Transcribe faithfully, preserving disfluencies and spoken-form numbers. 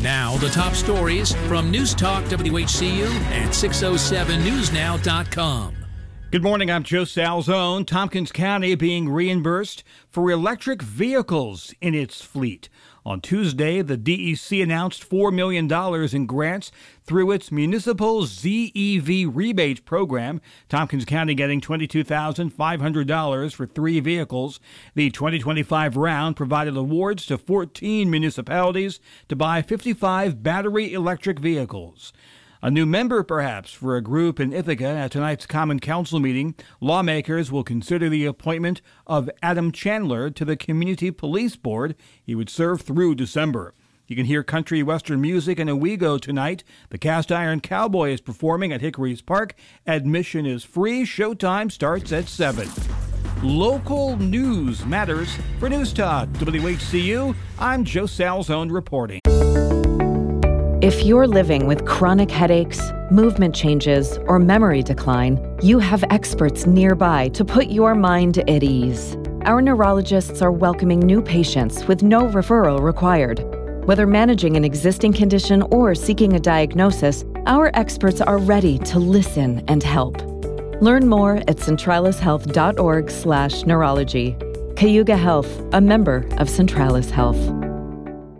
Now, the top stories from News Talk W H C U and six oh seven news now dot com. Good morning, I'm Joe Salzone. Tompkins County being reimbursed for electric vehicles in its fleet. On Tuesday, the D E C announced four million dollars in grants through its municipal Z E V rebate program. Tompkins County getting twenty-two thousand five hundred dollars for three vehicles. The twenty twenty-five round provided awards to fourteen municipalities to buy fifty-five battery electric vehicles. A new member, perhaps, for a group in Ithaca at tonight's Common Council meeting. Lawmakers will consider the appointment of Adam Chandler to the Community Police Board. He would serve through December. You can hear country western music in Owego tonight. The Cast Iron Cowboy is performing at Hickory's Park. Admission is free. Showtime starts at seven. Local news matters. For News Talk W H C U, I'm Joe Salzone reporting. If you're living with chronic headaches, movement changes, or memory decline, you have experts nearby to put your mind at ease. Our neurologists are welcoming new patients with no referral required. Whether managing an existing condition or seeking a diagnosis, our experts are ready to listen and help. Learn more at centralishealth dot org slash neurology. Cayuga Health, a member of Centralis Health.